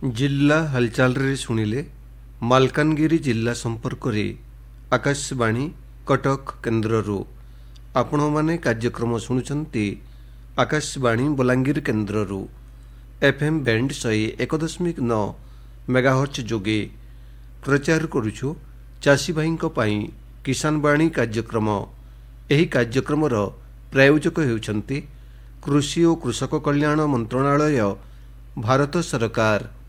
जिल्ला हालचाल रे शुणिले मालकानगिरी जिल्ला संपर्क रे आकाशवाणी कटक केन्द्ररू आपण माने कार्यक्रम शुणुचंती Akashvani Balangir केन्द्ररू FM band 101.9 megahertz जोगे प्रचार करुछु चासी भाईंको पाई किसान वाणी कार्यक्रम। एही कार्यक्रमर प्रायोजक हेउचंती कृषि और कृषक कल्याण मंत्रणालय भारत सरकार।